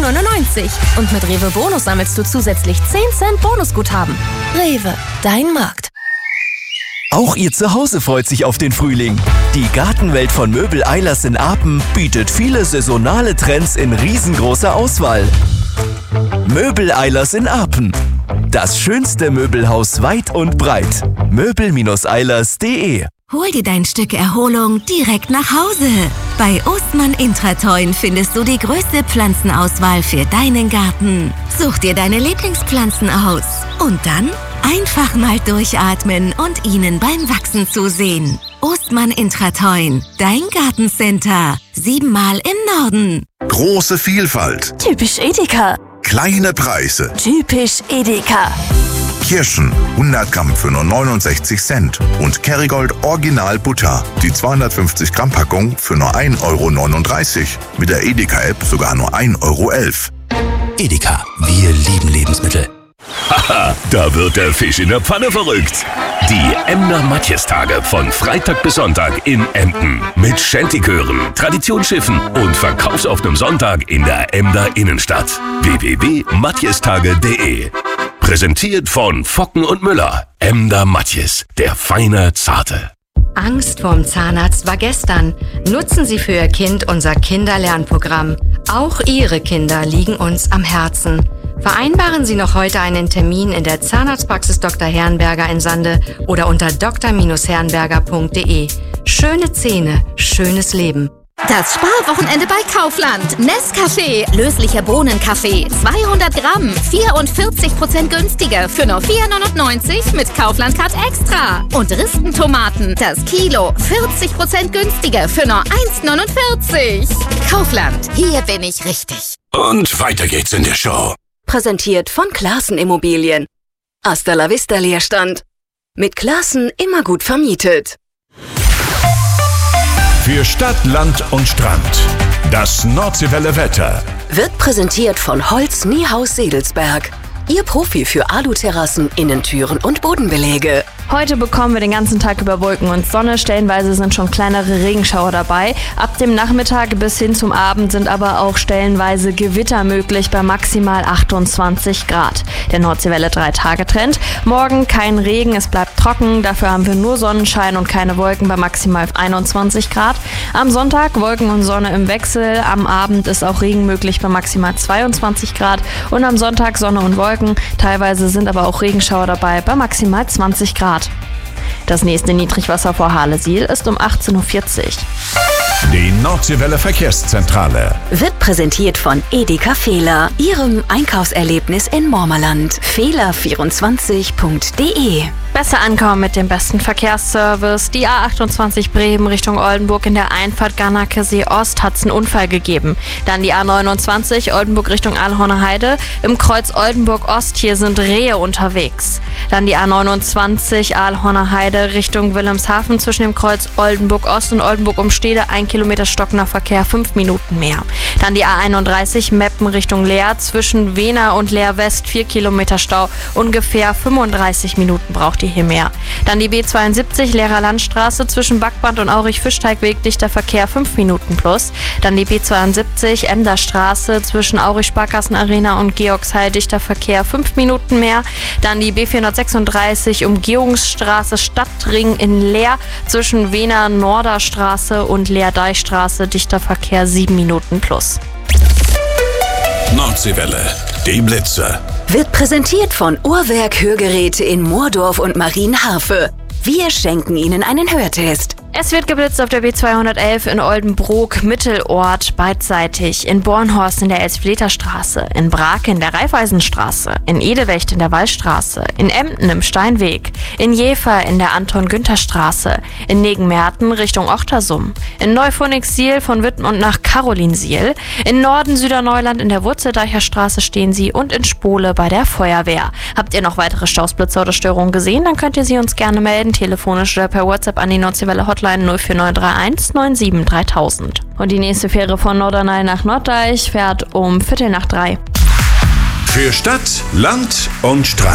€4,99. Und mit Rewe Bonus sammelst du zusätzlich 10 Cent Bonusguthaben. Rewe, dein Markt. Auch Ihr Zuhause freut sich auf den Frühling. Die Gartenwelt von Möbel Eilers in Apen bietet viele saisonale Trends in riesengroßer Auswahl. Möbel Eilers in Apen. Das schönste Möbelhaus weit und breit. möbel-eilers.de. Hol dir dein Stück Erholung direkt nach Hause. Bei Ostmann Intratoin findest du die größte Pflanzenauswahl für deinen Garten. Such dir deine Lieblingspflanzen aus und dann einfach mal durchatmen und ihnen beim Wachsen zusehen. Ostmann Intratoin, dein Gartencenter. 7-mal im Norden. Große Vielfalt. Typisch Edeka. Kleine Preise. Typisch Edeka. Kirschen, 100 Gramm für nur 69 Cent. Und Kerrygold Original Butter, die 250 Gramm Packung für nur 1,39 €. Mit der Edeka-App sogar nur 1,11 €. Edeka, wir lieben Lebensmittel. Haha, da wird der Fisch in der Pfanne verrückt. Die Emder Matjestage von Freitag bis Sonntag in Emden. Mit Shantychören, Traditionsschiffen und verkaufsoffenem Sonntag in der Emder Innenstadt. www.matjestage.de. Präsentiert von Focken und Müller. Emder Matjes, der feine Zarte. Angst vorm Zahnarzt war gestern. Nutzen Sie für Ihr Kind unser Kinderlernprogramm. Auch Ihre Kinder liegen uns am Herzen. Vereinbaren Sie noch heute einen Termin in der Zahnarztpraxis Dr. Herrenberger in Sande oder unter dr-herrenberger.de. Schöne Zähne, schönes Leben. Das Sparwochenende bei Kaufland. Nescafé, löslicher Bohnenkaffee, 200 Gramm, 44% günstiger für nur €4,99 mit Kaufland Card Extra. Und Ristentomaten, das Kilo, 40% günstiger für nur €1,49. Kaufland, hier bin ich richtig. Und weiter geht's in der Show. Präsentiert von Classen Immobilien. Hasta la vista Leerstand. Mit Classen immer gut vermietet. Für Stadt, Land und Strand. Das Nordseewelle Wetter Wird präsentiert von Holz Niehaus Sedelsberg. Ihr Profi für Aluterrassen, Innentüren und Bodenbeläge. Heute bekommen wir den ganzen Tag über Wolken und Sonne. Stellenweise sind schon kleinere Regenschauer dabei. Ab dem Nachmittag bis hin zum Abend sind aber auch stellenweise Gewitter möglich bei maximal 28 Grad. Der Nordseewelle 3-Tage-Trend. Morgen kein Regen, es bleibt trocken. Dafür haben wir nur Sonnenschein und keine Wolken bei maximal 21 Grad. Am Sonntag Wolken und Sonne im Wechsel. Am Abend ist auch Regen möglich bei maximal 22 Grad. Und am Sonntag Sonne und Wolken. Teilweise sind aber auch Regenschauer dabei bei maximal 20 Grad. Das nächste Niedrigwasser vor Halesiel ist um 18:40 Uhr. Die Nordseewelle Verkehrszentrale Wird präsentiert von Edeka Fehler, Ihrem Einkaufserlebnis in Mormerland. Fehler24.de. Besser ankommen mit dem besten Verkehrsservice. Die A28 Bremen Richtung Oldenburg in der Einfahrt Garnacke-See Ost hat es einen Unfall gegeben. Dann die A29 Oldenburg Richtung Alhorner Heide. Im Kreuz Oldenburg Ost, hier sind Rehe unterwegs. Dann die A29 Alhorner Heide Richtung Wilhelmshaven zwischen dem Kreuz Oldenburg Ost und Oldenburg Umstede 1 Kilometer stockender Verkehr, 5 Minuten mehr. Dann die A31 Meppen Richtung Leer zwischen Wehner und Leer West 4 Kilometer Stau, ungefähr 35 Minuten braucht ihr hier mehr. Dann die B72 Leerer Landstraße zwischen Backband und Aurich-Fischteigweg, dichter Verkehr 5 Minuten plus. Dann die B72 Emder Straße zwischen Aurich Sparkassen Arena und Georgsheil, dichter Verkehr 5 Minuten mehr. Dann die B436 Umgehungsstraße Stadtring in Leer zwischen Wehner Norderstraße und Leer-Deichstraße, dichter Verkehr 7 Minuten plus. Nordseewelle, die Blitze. Wird präsentiert von Uhrwerk Hörgeräte in Moordorf und Marienharfe. Wir schenken Ihnen einen Hörtest. Es wird geblitzt auf der B211 in Oldenbrook, Mittelort, beidseitig, in Bornhorst in der Elfvleterstraße, in Brake in der Raiffeisenstraße, in Edewecht in der Wallstraße, in Emden im Steinweg, in Jever in der Anton-Günther-Straße, in Negenmerten Richtung Ochtersum, in Neufonixiel von Wittmund nach Carolinsiel, in Norden Süderneuland in der Wurzeldeicher Straße stehen sie und in Spole bei der Feuerwehr. Habt ihr noch weitere Stausblitzer oder Störungen gesehen, dann könnt ihr sie uns gerne melden, telefonisch oder per WhatsApp an die Nordseewelle Hotline 04931 97 3000. Und die nächste Fähre von Norderney nach Norddeich fährt um 2:45. für Stadt, Land und Strand.